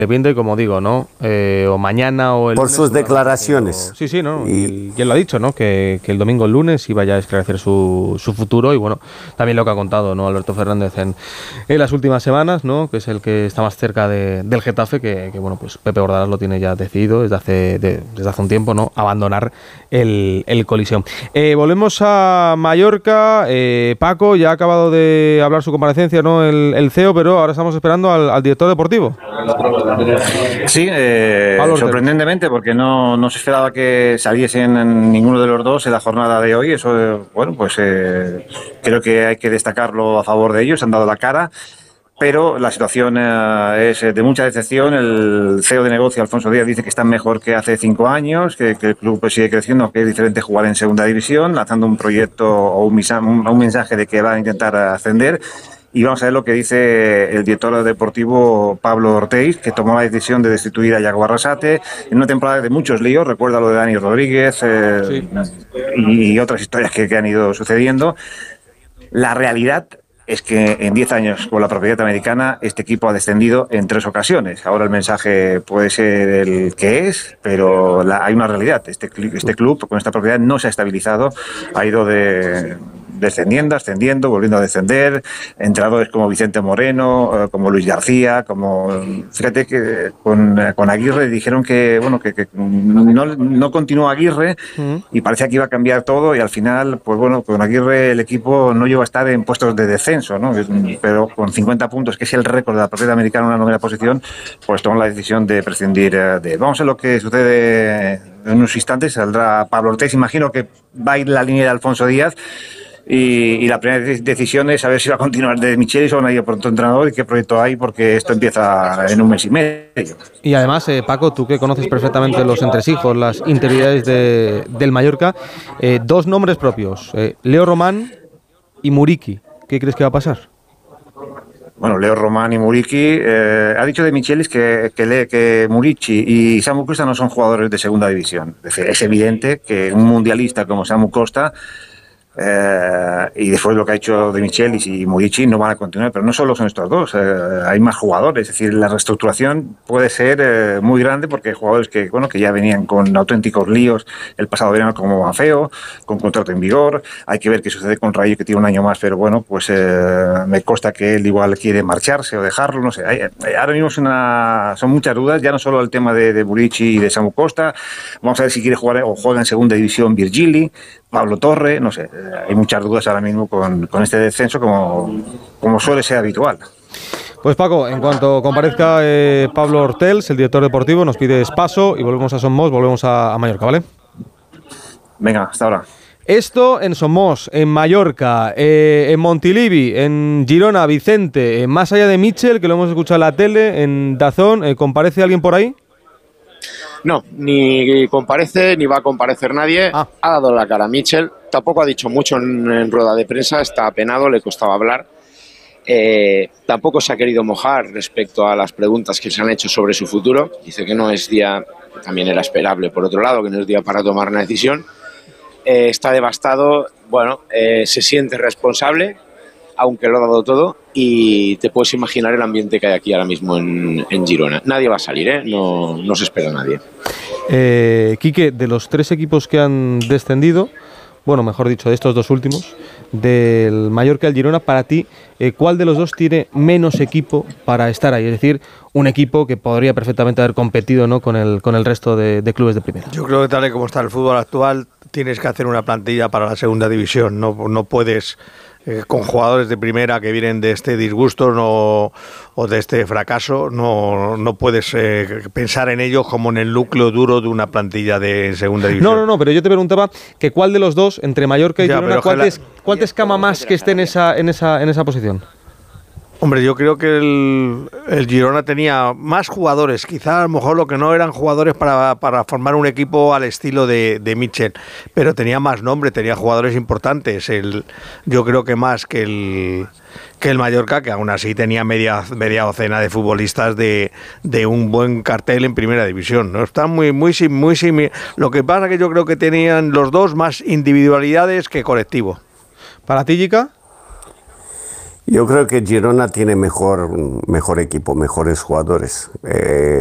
Depende, como digo, ¿no? O mañana o el por lunes, sus declaraciones. Sí, ¿no? Y él lo ha dicho, ¿no? Que el domingo, el lunes, iba ya a esclarecer su futuro y, bueno, también lo que ha contado, ¿no? Alberto Fernández en las últimas semanas, ¿no? Que es el que está más cerca del Getafe, que bueno, pues Pepe Bordalás lo tiene ya decidido desde hace un tiempo, ¿no? Abandonar el Coliseum. Volvemos a Mallorca. Paco ya ha acabado de hablar su comparecencia, ¿no? El CEO, pero ahora estamos esperando al director deportivo. Sí, sorprendentemente, porque no se esperaba que saliesen ninguno de los dos en la jornada de hoy. Eso, bueno, pues creo que hay que destacarlo a favor de ellos, han dado la cara. Pero la situación es de mucha decepción. El CEO de negocio, Alfonso Díaz, dice que están mejor que hace 5 años, que el club sigue creciendo, que es diferente jugar en segunda división, lanzando un proyecto o un mensaje de que van a intentar ascender. Y vamos a ver lo que dice el director deportivo Pablo Orteiz, que tomó la decisión de destituir a Yago Arrasate en una temporada de muchos líos. Recuerda lo de Dani Rodríguez sí. y otras historias que han ido sucediendo. La realidad es que en 10 años con la propiedad americana este equipo ha descendido en 3 ocasiones. Ahora el mensaje puede ser el que es, pero hay una realidad. Este club con esta propiedad no se ha estabilizado, ha ido descendiendo, ascendiendo, volviendo a descender. Entrenadores como Vicente Moreno, como Luis García, fíjate que con Aguirre dijeron que no continuó Aguirre y parecía que iba a cambiar todo, y al final, pues bueno, con Aguirre el equipo no llegó a estar en puestos de descenso, ¿no? Pero con 50 puntos, que es el récord de la propiedad americana en una novena posición, pues tomó la decisión de prescindir de él. Vamos a ver lo que sucede en unos instantes. Saldrá Pablo Orteiz, imagino que va a ir la línea de Alfonso Díaz. Y la primera decisión es saber si va a continuar de Michelis o no hay pronto entrenador y qué proyecto hay, porque esto empieza en un mes y medio. Y además, Paco, tú que conoces perfectamente los entresijos, las interioridades del Mallorca, 2 nombres propios, Leo Román y Muriqui. ¿Qué crees que va a pasar? Bueno, Leo Román y Muriqui, ha dicho de Michelis que Muriqui y Samu Costa no son jugadores de segunda división. Es decir, es evidente que un mundialista como Samu Costa y después lo que ha hecho de Michelis y Muriqui no van a continuar, pero no solo son estos dos, hay más jugadores. Es decir, la reestructuración puede ser muy grande, porque hay jugadores que ya venían con auténticos líos el pasado verano, como Mafeo, con contrato en vigor. Hay que ver qué sucede con Rayo, que tiene un año más, pero bueno, pues me consta que él igual quiere marcharse o dejarlo, no sé. Ahora mismo son muchas dudas, ya no solo el tema de Muriqui y de Samu Costa. Vamos a ver si quiere jugar o juega en segunda división Virgili, Pablo Torre, no sé. Hay muchas dudas ahora mismo con este descenso, como suele ser habitual. Pues Paco, en cuanto comparezca Pablo Ortels, el director deportivo, nos pides paso y volvemos a Somos, volvemos a Mallorca, ¿vale? Venga, hasta ahora. Esto en Somos, en Mallorca, en Montilivi, en Girona, Vicente, más allá de Mitchell, que lo hemos escuchado en la tele, en Dazón, ¿comparece alguien por ahí? No, ni comparece ni va a comparecer nadie. Ha dado la cara a Mitchell, tampoco ha dicho mucho en rueda de prensa, está apenado, le costaba hablar. Tampoco se ha querido mojar respecto a las preguntas que se han hecho sobre su futuro. Dice que no es día, también era esperable por otro lado, que no es día para tomar una decisión. Está devastado, se siente responsable, aunque lo ha dado todo, y te puedes imaginar el ambiente que hay aquí ahora mismo en Girona. Nadie va a salir, no se espera a nadie. Quique, de los 3 equipos que han descendido, bueno, mejor dicho, de estos 2 últimos, del Mallorca y el Girona, para ti, ¿cuál de los 2 tiene menos equipo para estar ahí? Es decir, un equipo que podría perfectamente haber competido, ¿no?, con el resto de clubes de primera. Yo creo que tal y como está el fútbol actual, tienes que hacer una plantilla para la segunda división. No puedes, con jugadores de primera que vienen de este disgusto o de este fracaso, no puedes pensar en ellos como en el núcleo duro de una plantilla de segunda división. No, pero yo te preguntaba que cuál de los 2, entre Mallorca y Girona, ¿cuál te escama más que esté en esa posición? Hombre, yo creo que el Girona tenía más jugadores, quizá a lo mejor lo que no eran jugadores para formar un equipo al estilo de Mitchell, pero tenía más nombre, tenía jugadores importantes. Yo creo que más que el Mallorca, que aún así tenía media docena de futbolistas de un buen cartel en primera división, ¿no? Están muy lo que pasa es que yo creo que tenían los 2 más individualidades que colectivo. ¿Para ti, Jica? Yo creo que Girona tiene mejor equipo, mejores jugadores.